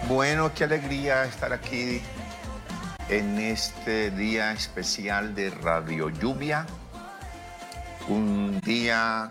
Bueno, qué alegría estar aquí en este día especial de Radio Lluvia. Un día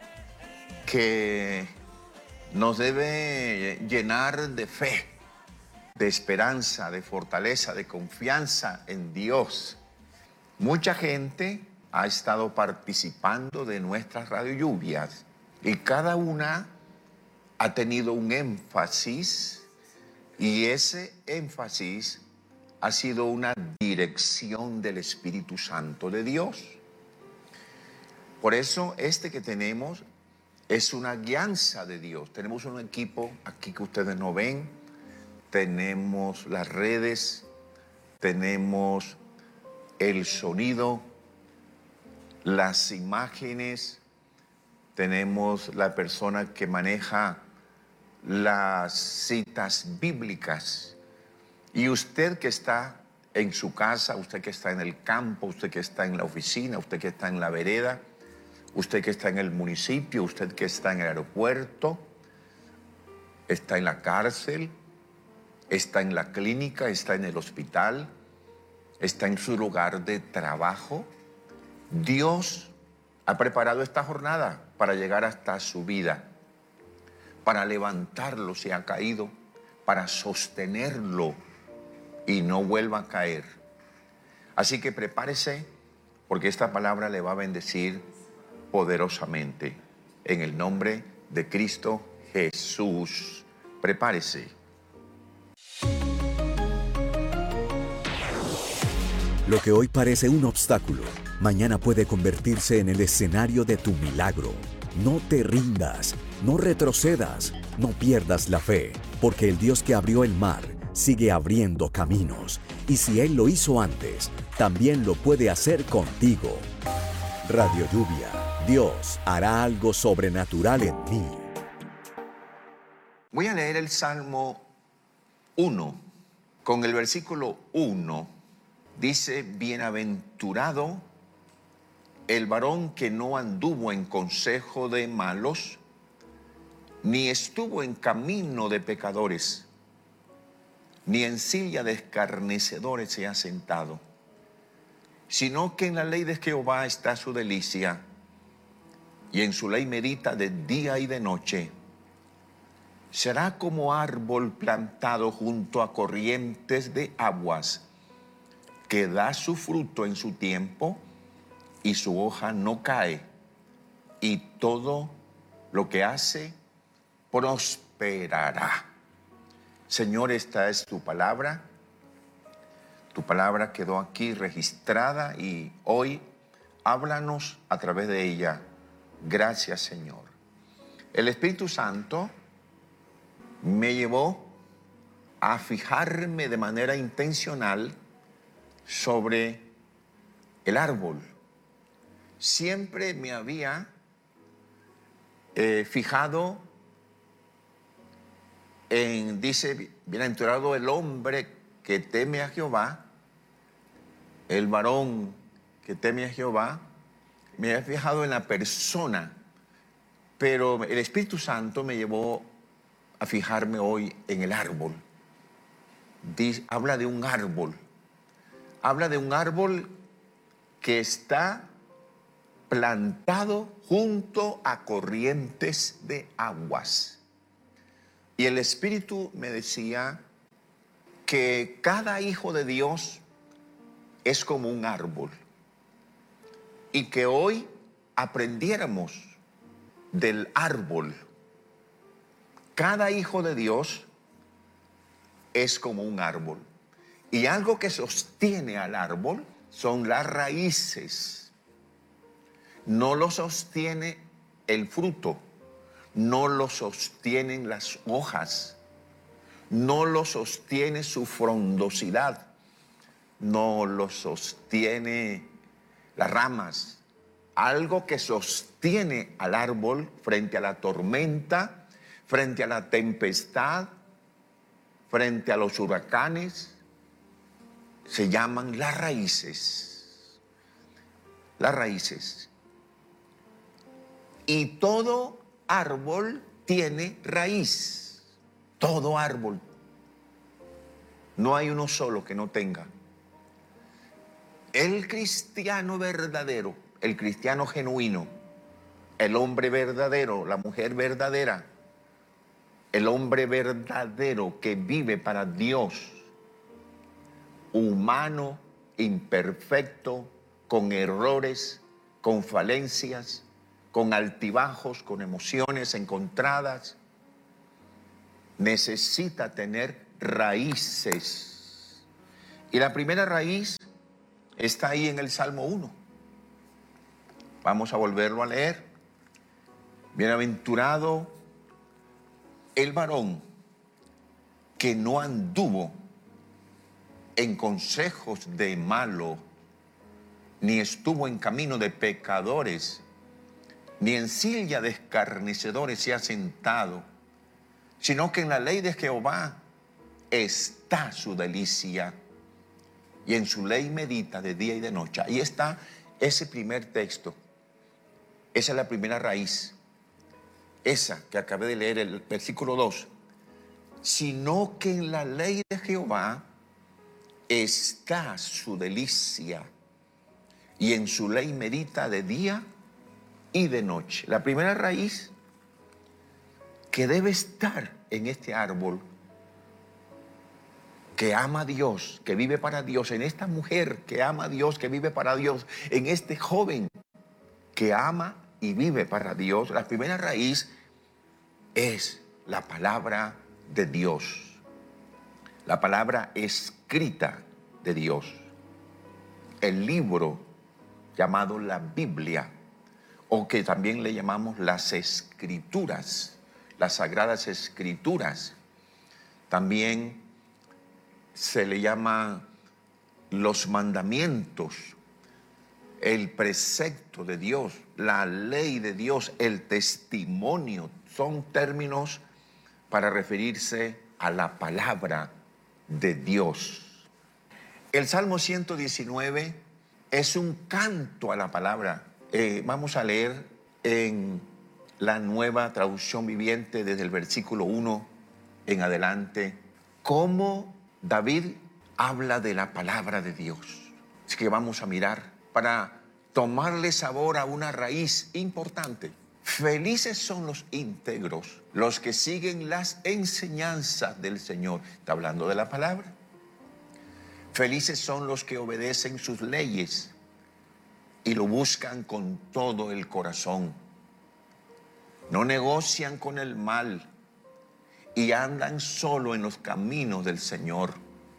que nos debe llenar de fe, de esperanza, de fortaleza, de confianza en Dios. Mucha gente ha estado participando de nuestras Radio Lluvias y cada una ha tenido un énfasis. Y ese énfasis ha sido una dirección del Espíritu Santo de Dios. Por eso este que tenemos es una guianza de Dios. Tenemos un equipo aquí que ustedes no ven. Tenemos las redes, tenemos el sonido, las imágenes, tenemos la persona que maneja las citas bíblicas. Y usted que está en su casa, usted que está en el campo, usted que está en la oficina, usted que está en la vereda, usted que está en el municipio, usted que está en el aeropuerto, está en la cárcel, está en la clínica, está en el hospital, está en su lugar de trabajo. Dios ha preparado esta jornada para llegar hasta su vida, para levantarlo si ha caído, para sostenerlo y no vuelva a caer. Así que prepárese, porque esta palabra le va a bendecir poderosamente. En el nombre de Cristo Jesús, prepárese. Lo que hoy parece un obstáculo, mañana puede convertirse en el escenario de tu milagro. No te rindas, no retrocedas, no pierdas la fe, porque el Dios que abrió el mar sigue abriendo caminos. Y si Él lo hizo antes, también lo puede hacer contigo. Radio Lluvia, Dios hará algo sobrenatural en mí. Voy a leer el Salmo 1. Con el versículo 1 dice: bienaventurado el varón que no anduvo en consejo de malos, ni estuvo en camino de pecadores, ni en silla de escarnecedores se ha sentado, sino que en la ley de Jehová está su delicia, y en su ley medita de día y de noche. Será como árbol plantado junto a corrientes de aguas, que da su fruto en su tiempo, y su hoja no cae, y todo lo que hace prosperará. Señor, esta es tu palabra. Tu palabra quedó aquí registrada y hoy háblanos a través de ella. Gracias, Señor. El Espíritu Santo me llevó a fijarme de manera intencional sobre el árbol. Siempre me había fijado en, dice, bienaventurado el hombre que teme a Jehová, el varón que teme a Jehová. Me había fijado en la persona, pero el Espíritu Santo me llevó a fijarme hoy en el árbol. Habla de un árbol. Habla de un árbol que está plantado junto a corrientes de aguas. Y el Espíritu me decía que cada hijo de Dios es como un árbol. Y que hoy aprendiéramos del árbol. Cada hijo de Dios es como un árbol. Y algo que sostiene al árbol son las raíces. No lo sostiene el fruto, no lo sostienen las hojas, no lo sostiene su frondosidad, no lo sostiene las ramas. Algo que sostiene al árbol frente a la tormenta, frente a la tempestad, frente a los huracanes, se llaman las raíces. Las raíces. Y todo árbol tiene raíz. Todo árbol No hay uno solo que no tenga. El cristiano verdadero, el cristiano genuino, el hombre verdadero, la mujer verdadera, el hombre verdadero que vive para Dios, humano, imperfecto, con errores, con falencias, con altibajos, con emociones encontradas, necesita tener raíces. Y la primera raíz está ahí en el Salmo 1. Vamos a volverlo a leer. Bienaventurado el varón que no anduvo en consejos de malo, ni estuvo en camino de pecadores, ni en silla de escarnecedores se ha sentado, sino que en la ley de Jehová está su delicia, y en su ley medita de día y de noche. Ahí está ese primer texto. Esa es la primera raíz. Esa que acabé de leer, el versículo 2. Sino que en la ley de Jehová está su delicia, y en su ley medita de día y de noche. La primera raíz que debe estar en este árbol que ama a Dios, que vive para Dios, en esta mujer que ama a Dios, que vive para Dios, en este joven que ama y vive para Dios, la primera raíz es la palabra de Dios, la palabra escrita de Dios, el libro llamado la Biblia, o que también le llamamos las Escrituras, las Sagradas Escrituras. También se le llama los mandamientos, el precepto de Dios, la ley de Dios, el testimonio. Son términos para referirse a la palabra de Dios. El Salmo 119 es un canto a la palabra. Vamos a leer en la Nueva Traducción Viviente desde el versículo 1 en adelante cómo David habla de la palabra de Dios. Así que vamos a mirar para tomarle sabor a una raíz importante. Felices son los íntegros, los que siguen las enseñanzas del Señor. Está hablando de la palabra. Felices son los que obedecen sus leyes y lo buscan con todo el corazón. No negocian con el mal y andan solo en los caminos del Señor.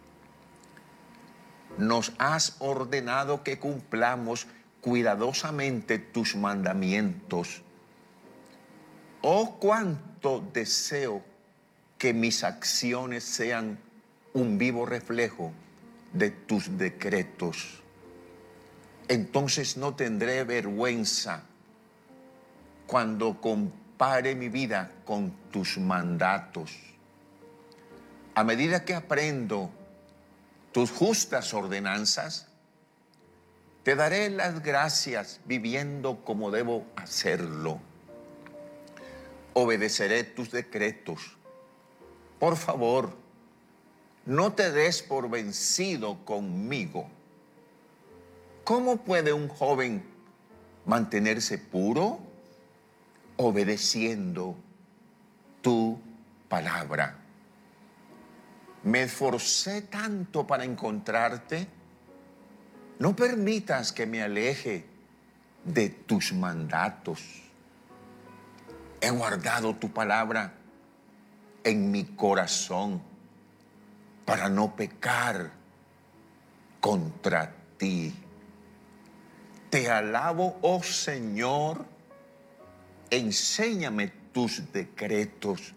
Nos has ordenado que cumplamos cuidadosamente tus mandamientos. Oh, cuánto deseo que mis acciones sean un vivo reflejo de tus decretos. Entonces no tendré vergüenza cuando compare mi vida con tus mandatos. A medida que aprendo tus justas ordenanzas, te daré las gracias viviendo como debo hacerlo. Obedeceré tus decretos. Por favor, no te des por vencido conmigo. ¿Cómo puede un joven mantenerse puro? Obedeciendo tu palabra. Me esforcé tanto para encontrarte. No permitas que me aleje de tus mandatos. He guardado tu palabra en mi corazón para no pecar contra ti. Te alabo, oh Señor, enséñame tus decretos.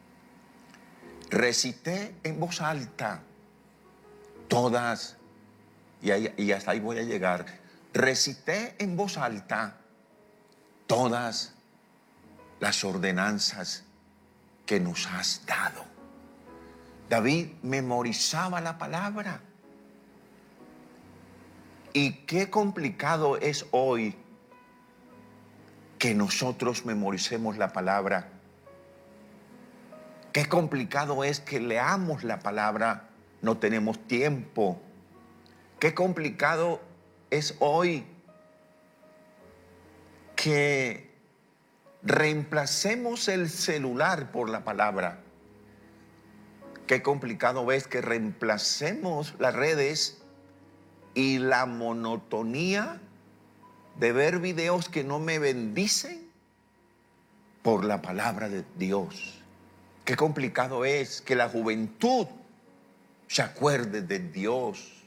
Recité en voz alta todas, y hasta ahí voy a llegar. Recité en voz alta todas las ordenanzas que nos has dado. David memorizaba la palabra. Y qué complicado es hoy que nosotros memoricemos la palabra. Qué complicado es que leamos la palabra no tenemos tiempo. Qué complicado es hoy que reemplacemos el celular por la palabra. Qué complicado es que reemplacemos las redes y la monotonía de ver videos que no me bendicen por la palabra de Dios. Qué complicado es que la juventud se acuerde de Dios.